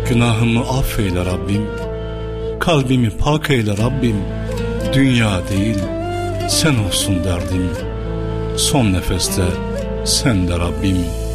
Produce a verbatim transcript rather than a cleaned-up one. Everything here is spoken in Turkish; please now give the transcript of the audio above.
Günahımı affeyle Rabbim, kalbimi pak eyle Rabbim. Dünya değil sen olsun derdim, son nefeste sen de Rabbim.